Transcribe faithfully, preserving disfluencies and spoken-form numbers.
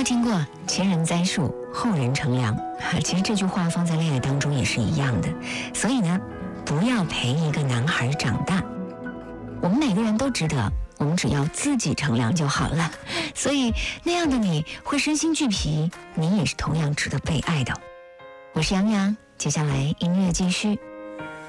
没有听过前人栽树，后人乘凉？其实这句话放在恋爱当中也是一样的。所以呢，不要陪一个男孩长大。我们每个人都值得，我们只要自己乘凉就好了。所以那样的你会身心俱疲，你也是同样值得被爱的。我是杨洋，接下来音乐继续。